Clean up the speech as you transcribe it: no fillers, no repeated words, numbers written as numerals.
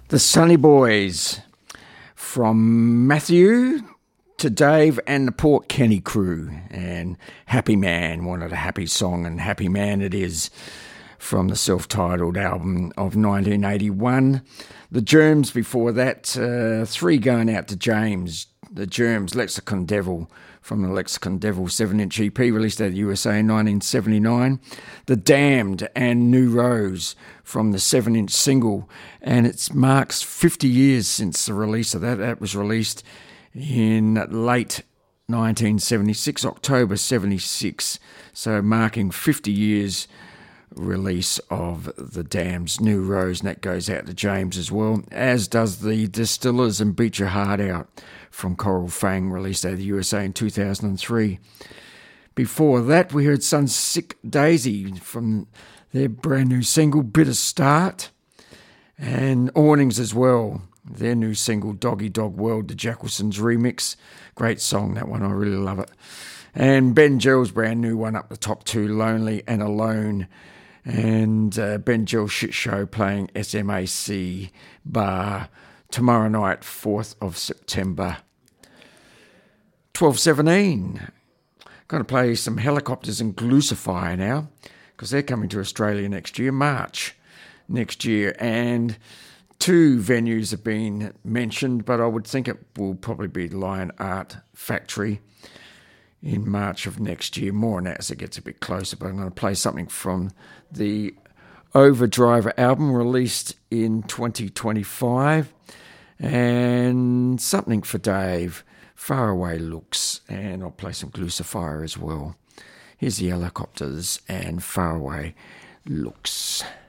The Sunny Boys, from Matthew to Dave and the Port Kenny crew. And Happy Man, wanted a happy song, and Happy Man it is, from the self-titled album of 1981. The Germs before that, three going out to James. The Germs, Lexicon Devil, from the Lexicon Devil 7-inch EP released out of the USA in 1979. The Damned and New Rose, from the 7-inch single, and it marks 50 years since the release of that. That was released in late 1976, October 76, so marking 50 years release of The Damned's New Rose, and that goes out to James as well, as does the Distillers and Beat Your Heart Out, from Coral Fang, released out of the USA in 2003. Before that, we heard Sunsick Daisy from their brand new single, Bitter Start, and Awnings as well, their new single, Doggy Dog World, the Jacquelsons remix. Great song, that one, I really love it. And Ben Gill's brand new one up the top two, Lonely and Alone. And Ben Gill's Shit Show playing SMAC Bar tomorrow night, 4th of September. 12:17. Going to play some Helicopters and Glucifier now, because they're coming to Australia next year, March next year. And two venues have been mentioned, but I would think it will probably be Lion Art Factory in March of next year. More on that as it gets a bit closer, but I'm going to play something from the Overdriver album released in 2025, and something for Dave, Faraway Looks, and I'll play some Glucifier as well. Here's the Helicopters and Faraway Looks.